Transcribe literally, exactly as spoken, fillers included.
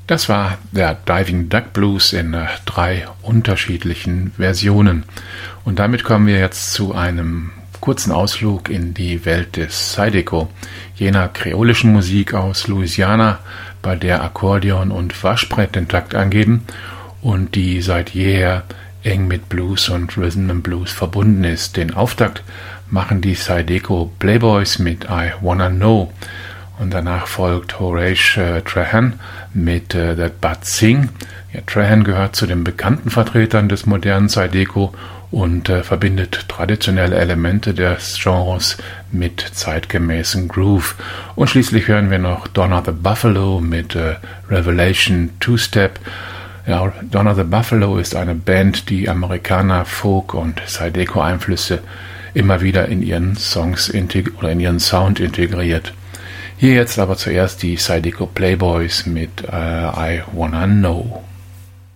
Das war der Diving Duck Blues in äh, drei unterschiedlichen Versionen. Und damit kommen wir jetzt zu einem kurzen Ausflug in die Welt des Zydeco, jener kreolischen Musik aus Louisiana, bei der Akkordeon und Waschbrett den Takt angeben und die seit jeher eng mit Blues und Rhythm and Blues verbunden ist. Den Auftakt machen die Zydeco Playboys mit I Wanna Know. Und danach folgt Horace äh, Trahan mit äh, That Bud Sing. Ja, Trahan gehört zu den bekannten Vertretern des modernen Zydeco und äh, verbindet traditionelle Elemente des Genres mit zeitgemäßem Groove. Und schließlich hören wir noch Donna the Buffalo mit äh, Revelation Two-Step. Ja, Donna the Buffalo ist eine Band, die Amerikaner, Folk und Zydeco-Einflüsse immer wieder in ihren Songs integ- oder in ihren Sound integriert. Hier jetzt aber zuerst die Zydeco Playboys mit äh, I Wanna Know.